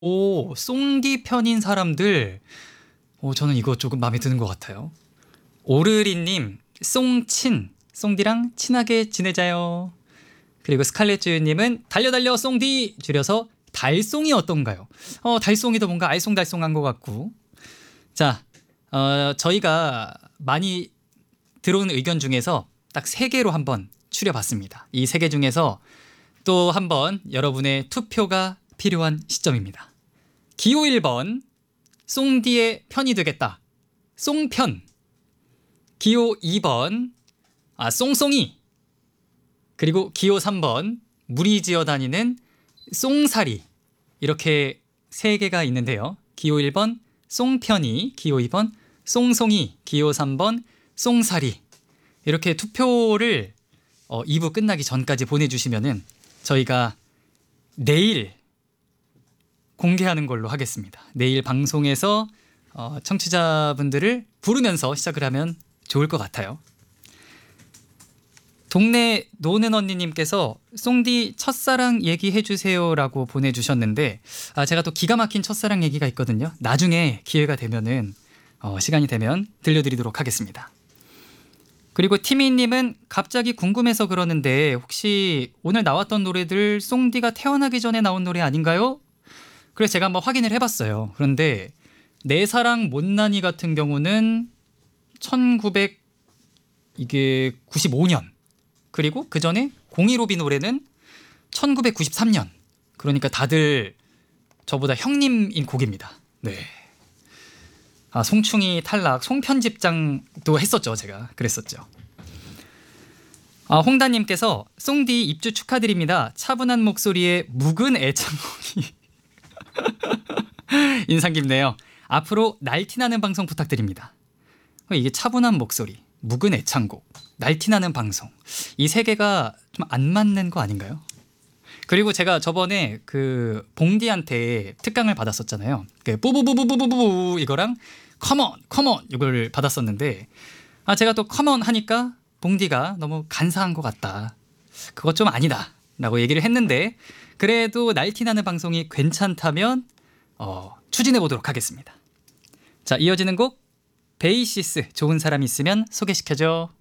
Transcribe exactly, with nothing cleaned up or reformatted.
오, 쏭디 편인 사람들. 오, 저는 이거 조금 마음에 드는 것 같아요. 오르리님, 쏭친, 쏭디랑 친하게 지내자요. 그리고 스칼렛주님은 달려달려 쏭디 줄여서 달쏭이 어떤가요? 어, 달쏭이도 뭔가 알쏭달쏭한 것 같고. 자, 어, 저희가 많이 들어온 의견 중에서 딱 세 개로 한번 추려봤습니다. 이 세 개 중에서 또 한번 여러분의 투표가 필요한 시점입니다. 기호 일 번, 쏭디의 편이 되겠다. 쏭편. 기호 이 번, 아, 쏭쏭이. 그리고 기호 삼 번, 무리지어 다니는 쏭사리. 이렇게 세 개가 있는데요. 기호 일 번, 쏭편이. 기호 이 번, 쏭쏭이. 기호 삼 번, 쏭사리. 이렇게 투표를 어, 이 부 끝나기 전까지 보내주시면은 저희가 내일 공개하는 걸로 하겠습니다. 내일 방송에서 어, 청취자분들을 부르면서 시작을 하면 좋을 것 같아요. 동네 노는 언니님께서 쏭디 첫사랑 얘기해 주세요라고 보내주셨는데, 아, 제가 또 기가 막힌 첫사랑 얘기가 있거든요. 나중에 기회가 되면은 어, 시간이 되면 들려드리도록 하겠습니다. 그리고 티미님은 갑자기 궁금해서 그러는데 혹시 오늘 나왔던 노래들 쏭디가 태어나기 전에 나온 노래 아닌가요? 그래서 제가 한번 확인을 해봤어요. 그런데 내 사랑 못난이 같은 경우는 천구백 이게 구십오 년, 그리고 그 전에 공일오비 노래는 천구백구십삼 년. 그러니까 다들 저보다 형님인 곡입니다. 네. 아, 송충이 탈락, 송편집장도 했었죠. 제가 그랬었죠. 아, 홍다님께서 쏭디 입주 축하드립니다. 차분한 목소리에 묵은 애창곡이 인상 깊네요. 앞으로 날티나는 방송 부탁드립니다. 이게 차분한 목소리, 묵은 애창곡, 날티나는 방송, 이 세 개가 좀 안 맞는 거 아닌가요? 그리고 제가 저번에 그 봉디한테 특강을 받았었잖아요. 그 뿌부부부부부부 이거랑 컴온 컴온 이걸 받았었는데, 아, 제가 또 컴온 하니까 봉디가 너무 간사한 것 같다, 그것 좀 아니다 라고 얘기를 했는데, 그래도 날티나는 방송이 괜찮다면 어, 추진해 보도록 하겠습니다. 자, 이어지는 곡 베이시스, 좋은 사람 있으면 소개시켜줘.